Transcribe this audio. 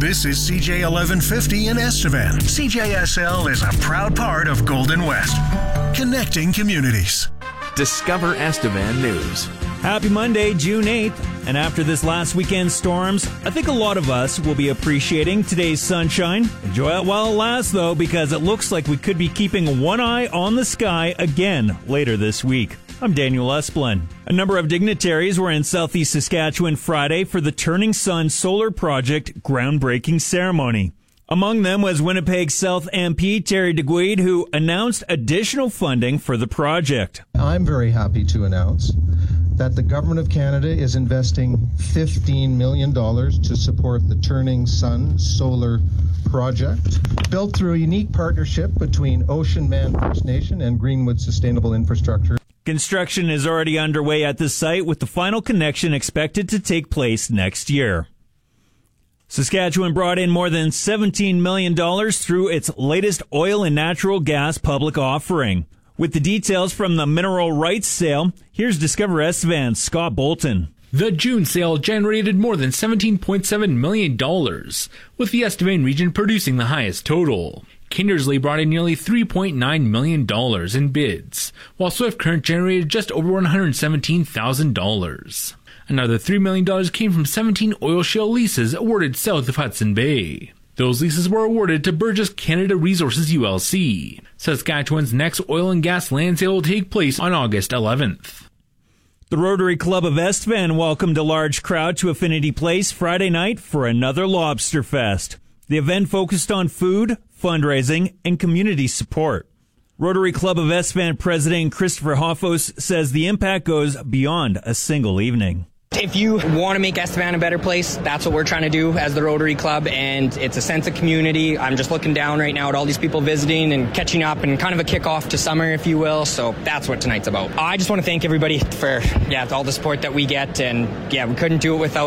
This is CJ 1150 in Estevan. CJSL is a proud part of Golden West, connecting communities. Discover Estevan News. Happy Monday, June 8th. And after this last weekend's storms, I think a lot of us will be appreciating today's sunshine. Enjoy it while it lasts, though, because it looks like we could be keeping one eye on the sky again later this week. I'm Daniel Esplin. A number of dignitaries were in southeast Saskatchewan Friday for the Turning Sun Solar Project groundbreaking ceremony. Among them was Winnipeg South MP Terry Duguid, who announced additional funding for the project. I'm very happy to announce that the Government of Canada is investing $15 million to support the Turning Sun Solar Project, built through a unique partnership between Ocean Man First Nation and Greenwood Sustainable Infrastructure. Construction is already underway at the site, with the final connection expected to take place next year. Saskatchewan brought in more than $17 million through its latest oil and natural gas public offering. With the details from the mineral rights sale, here's Discover Estevan's Scott Bolton. The June sale generated more than $17.7 million, with the Estevan region producing the highest total. Kindersley brought in nearly $3.9 million in bids, while Swift Current generated just over $117,000. Another $3 million came from 17 oil shale leases awarded south of Hudson Bay. Those leases were awarded to Burgess Canada Resources ULC. Saskatchewan's next oil and gas land sale will take place on August 11th. The Rotary Club of Estevan welcomed a large crowd to Affinity Place Friday night for another Lobster Fest. The event focused on food, fundraising, and community support. Rotary Club of Estevan President Christopher Hoffos says the impact goes beyond a single evening. If you want to make Estevan a better place, that's what we're trying to do as the Rotary Club, and it's a sense of community. I'm just looking down right now at all these people visiting and catching up, and kind of a kickoff to summer, if you will, so that's what tonight's about. I just want to thank everybody for all the support that we get, and we couldn't do it without